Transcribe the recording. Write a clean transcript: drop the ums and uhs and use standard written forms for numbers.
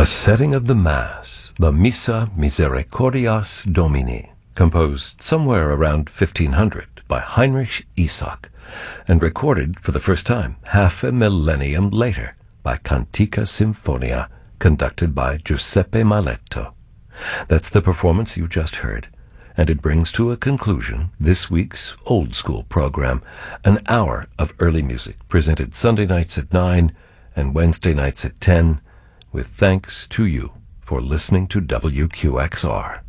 A setting of the Mass, the Missa Misericordias Domini, composed somewhere around 1500 by Heinrich Isak, and recorded for the first time half a millennium later by Cantica Sinfonia, conducted by Giuseppe Maletto. That's the performance you just heard, and it brings to a conclusion this week's Old School program, an hour of early music presented Sunday nights at 9 and Wednesday nights at 10, with thanks to you for listening to WQXR.